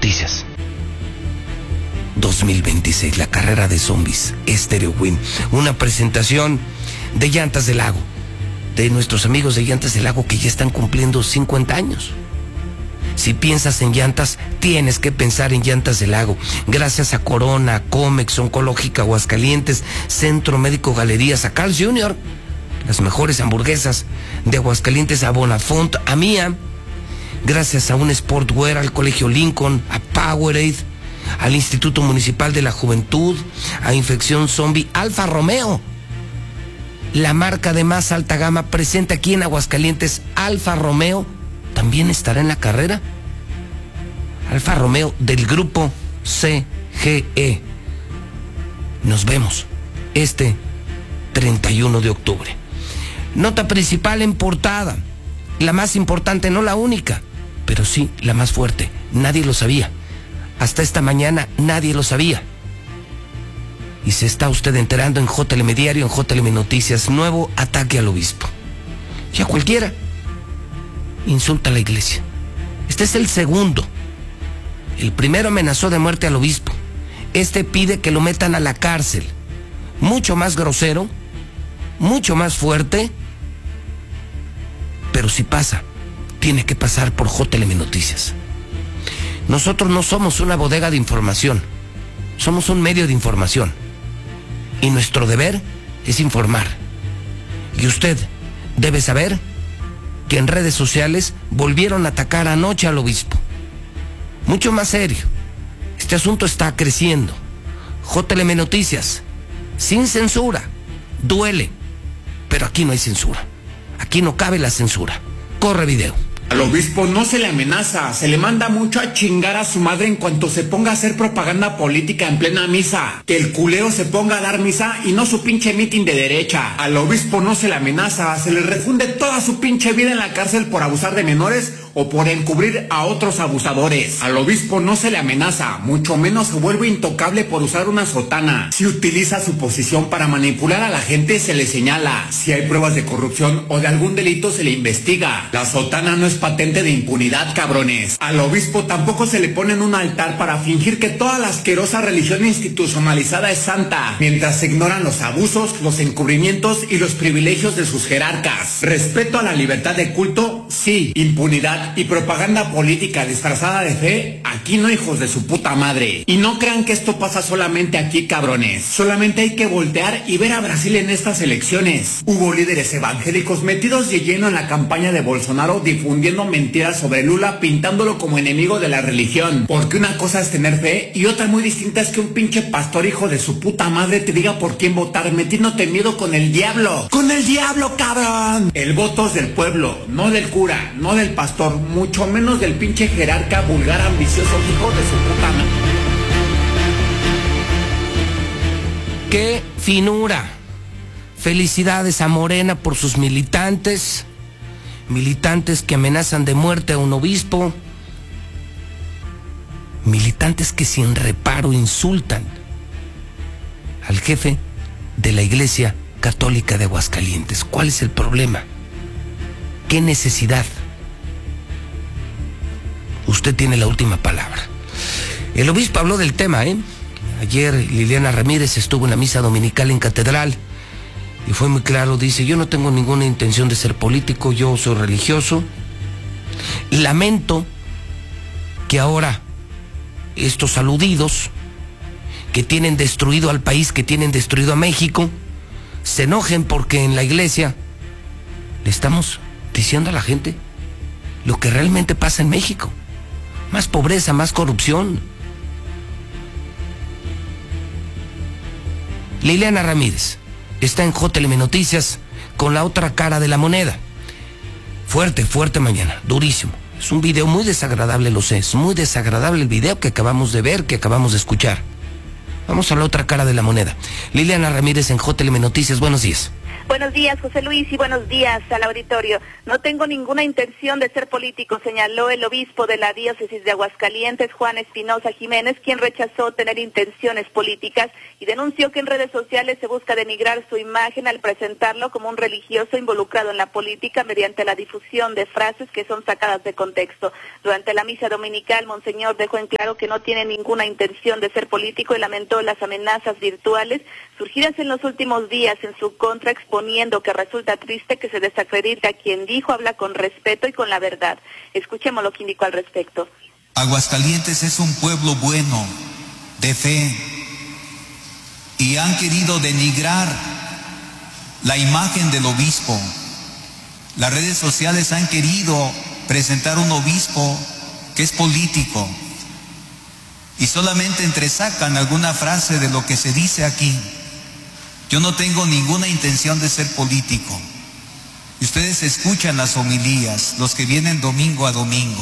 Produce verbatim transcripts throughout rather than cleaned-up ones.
Noticias. dos mil veintiséis, la carrera de zombies, Stereo Win. Una presentación de Llantas del Lago, de nuestros amigos de Llantas del Lago que ya están cumpliendo cincuenta años. Si piensas en llantas, tienes que pensar en Llantas del Lago. Gracias a Corona, Comex, Oncológica Aguascalientes, Centro Médico Galerías, a Carl's junior, las mejores hamburguesas de Aguascalientes, a Bonafont, a Mía. Gracias a un Sportwear, al Colegio Lincoln, a Powerade, al Instituto Municipal de la Juventud, a Infección Zombie, Alfa Romeo, la marca de más alta gama presente aquí en Aguascalientes. Alfa Romeo también estará en la carrera. Alfa Romeo del grupo C G E. Nos vemos este treinta y uno de octubre. Nota principal en portada, la más importante, no la única, pero sí la más fuerte. Nadie lo sabía. Hasta esta mañana nadie lo sabía. Y se está usted enterando en J L M Diario, en J L M Noticias. Nuevo ataque al obispo. Ya cualquiera insulta a la iglesia. Este es el segundo. El primero amenazó de muerte al obispo. Este pide que lo metan a la cárcel. Mucho más grosero, mucho más fuerte. Pero si pasa, tiene que pasar por J L M Noticias. Nosotros no somos una bodega de información, somos un medio de información. Y nuestro deber es informar. Y usted debe saber que en redes sociales volvieron a atacar anoche al obispo. Mucho más serio. Este asunto está creciendo. J L M Noticias, sin censura. Duele, pero aquí no hay censura. Aquí no cabe la censura. Corre video. Al obispo no se le amenaza, se le manda mucho a chingar a su madre en cuanto se ponga a hacer propaganda política en plena misa. Que el culero se ponga a dar misa y no su pinche mitin de derecha. Al obispo no se le amenaza, se le refunde toda su pinche vida en la cárcel por abusar de menores o por encubrir a otros abusadores. Al obispo no se le amenaza, mucho menos se vuelve intocable por usar una sotana. Si utiliza su posición para manipular a la gente, se le señala. Si hay pruebas de corrupción o de algún delito, se le investiga. La sotana no es patente de impunidad, cabrones. Al obispo tampoco se le pone en un altar para fingir que toda la asquerosa religión institucionalizada es santa, mientras se ignoran los abusos, los encubrimientos y los privilegios de sus jerarcas. Respeto a la libertad de culto, sí. Impunidad y propaganda política disfrazada de fe, aquí no, hijos de su puta madre. Y no crean que esto pasa solamente aquí, cabrones. Solamente hay que voltear y ver a Brasil en estas elecciones. Hubo líderes evangélicos metidos de lleno en la campaña de Bolsonaro, difundiendo mentiras sobre Lula, pintándolo como enemigo de la religión. Porque una cosa es tener fe y otra muy distinta es que un pinche pastor hijo de su puta madre te diga por quién votar, metiéndote miedo con el diablo. ¡Con el diablo, cabrón! El voto es del pueblo, no del cura, no del pastor, mucho menos del pinche jerarca vulgar ambicioso hijo de su puta madre. ¡Qué finura! Felicidades a Morena por sus militantes. Militantes que amenazan de muerte a un obispo. Militantes que sin reparo insultan al jefe de la Iglesia Católica de Aguascalientes. ¿Cuál es el problema? ¿Qué necesidad? Usted tiene la última palabra. El obispo habló del tema, ¿eh? Ayer Liliana Ramírez estuvo en la misa dominical en Catedral y fue muy claro, dice: yo no tengo ninguna intención de ser político, yo soy religioso. Lamento que ahora estos aludidos que tienen destruido al país, que tienen destruido a México, se enojen porque en la iglesia le estamos diciendo a la gente lo que realmente pasa en México. Más pobreza, más corrupción. Liliana Ramírez está en J L M Noticias con la otra cara de la moneda. Fuerte, fuerte mañana, durísimo. Es un video muy desagradable, lo sé. Es muy desagradable el video que acabamos de ver, que acabamos de escuchar. Vamos a la otra cara de la moneda. Liliana Ramírez en J L M Noticias, buenos días. Buenos días, José Luis, y buenos días al auditorio. No tengo ninguna intención de ser político, señaló el obispo de la diócesis de Aguascalientes, Juan Espinosa Jiménez, quien rechazó tener intenciones políticas y denunció que en redes sociales se busca denigrar su imagen al presentarlo como un religioso involucrado en la política mediante la difusión de frases que son sacadas de contexto. Durante la misa dominical, Monseñor dejó en claro que no tiene ninguna intención de ser político y lamentó las amenazas virtuales surgidas en los últimos días en su contra, exponiendo que resulta triste que se desacredite a quien dijo habla con respeto y con la verdad. Escuchemos lo que indicó al respecto. Aguascalientes es un pueblo bueno, de fe, y han querido denigrar la imagen del obispo. Las redes sociales han querido presentar un obispo que es político y solamente entresacan alguna frase de lo que se dice aquí. Yo no tengo ninguna intención de ser político. Y ustedes escuchan las homilías, los que vienen domingo a domingo.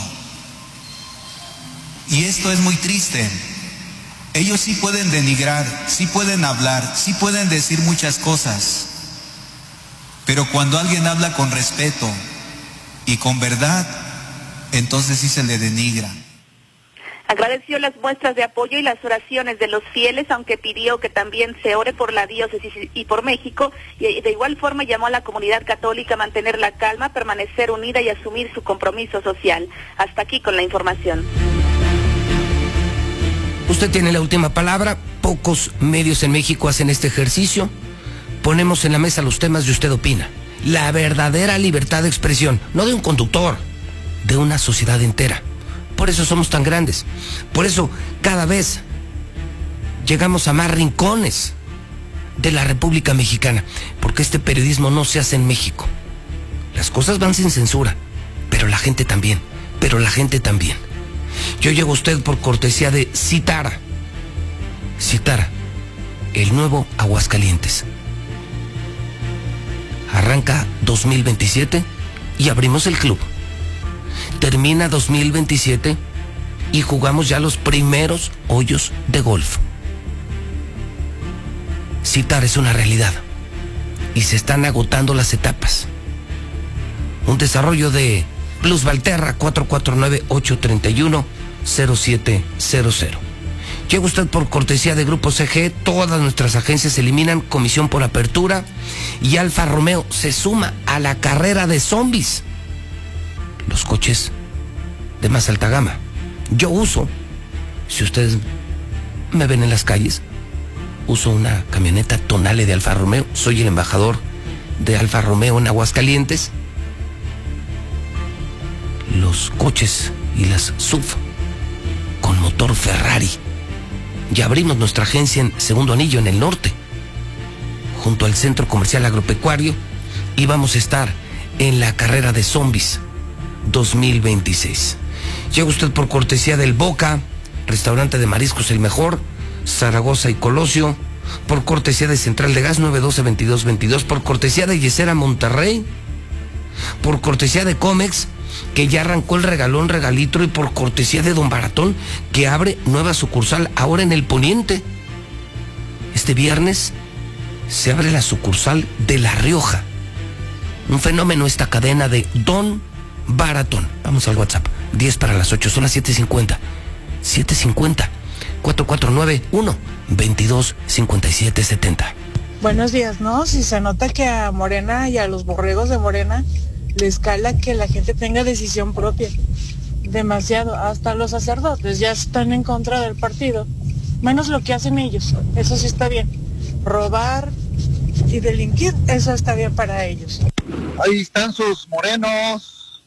Y esto es muy triste. Ellos sí pueden denigrar, sí pueden hablar, sí pueden decir muchas cosas. Pero cuando alguien habla con respeto y con verdad, entonces sí se le denigra. Agradeció las muestras de apoyo y las oraciones de los fieles, aunque pidió que también se ore por la diócesis y por México, y de igual forma llamó a la comunidad católica a mantener la calma, permanecer unida y asumir su compromiso social. Hasta aquí con la información. Usted tiene la última palabra. Pocos medios en México hacen este ejercicio. Ponemos en la mesa los temas y usted opina. La verdadera libertad de expresión, no de un conductor, de una sociedad entera. Por eso somos tan grandes. Por eso cada vez llegamos a más rincones de la República Mexicana. Porque este periodismo no se hace en México. Las cosas van sin censura. Pero la gente también. Pero la gente también. Yo llego a usted por cortesía de Citara. Citara, el nuevo Aguascalientes. Arranca dos mil veintisiete y abrimos el club. Termina dos mil veintisiete y jugamos ya los primeros hoyos de golf. Citara es una realidad y se están agotando las etapas. Un desarrollo de Plus Valterra cuatro cuatro nueve, ocho tres uno, cero siete cero cero. Llega usted por cortesía de Grupo C G. Todas nuestras agencias eliminan comisión por apertura y Alfa Romeo se suma a la carrera de zombies. Los coches de más alta gama. Yo uso, si ustedes me ven en las calles, uso una camioneta Tonale de Alfa Romeo. Soy el embajador de Alfa Romeo en Aguascalientes. Los coches y las S U V con motor Ferrari. Ya abrimos nuestra agencia en Segundo Anillo, en el norte, junto al Centro Comercial Agropecuario, y vamos a estar en la carrera de zombies dos mil veintiséis. Llega usted por cortesía del Boca, restaurante de mariscos el mejor, Zaragoza y Colosio, por cortesía de Central de Gas nueve doce veintidós veintidós, por cortesía de Yesera Monterrey, por cortesía de Comex, que ya arrancó el regalón regalitro, y por cortesía de Don Baratón, que abre nueva sucursal ahora en el Poniente. Este viernes se abre la sucursal de La Rioja. Un fenómeno esta cadena de Don Baratón. Vamos al WhatsApp, diez para las ocho, son las siete cincuenta. siete cincuenta, cuatro cuatro nueve, uno, veintidós, cincuenta y siete, setenta. Buenos días, ¿no? Si se nota que a Morena y a los borregos de Morena les cala que la gente tenga decisión propia. Demasiado. Hasta los sacerdotes ya están en contra del partido. Menos lo que hacen ellos. Eso sí está bien. Robar y delinquir, eso está bien para ellos. Ahí están sus morenos.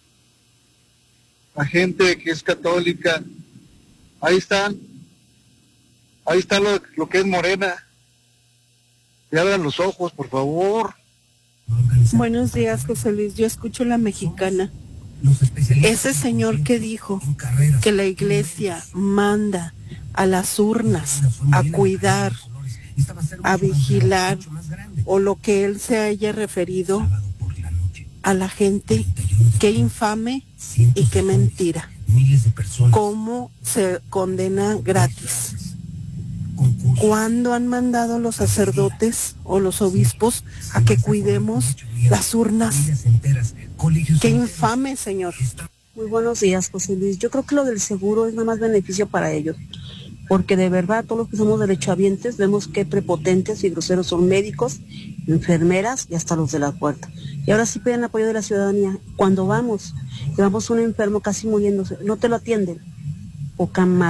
La gente que es católica. Ahí están. Ahí está lo, lo que es Morena. Que abran los ojos, por favor. Buenos días, José Luis. Yo escucho La Mexicana. Ese señor que dijo que la iglesia manda a las urnas a cuidar, a vigilar, o lo que él se haya referido a la gente, qué infame y qué mentira. ¿Cómo se condena gratis? ¿Cuándo han mandado los sacerdotes o los obispos a que cuidemos las urnas? ¡Qué infame, señor! Muy buenos días, José Luis. Yo creo que lo del seguro es nada más beneficio para ellos, porque de verdad todos los que somos derechohabientes vemos qué prepotentes y groseros son médicos, enfermeras y hasta los de la puerta. Y ahora sí piden apoyo de la ciudadanía. Cuando vamos, llevamos un enfermo casi muriéndose, no te lo atienden. Poca madre.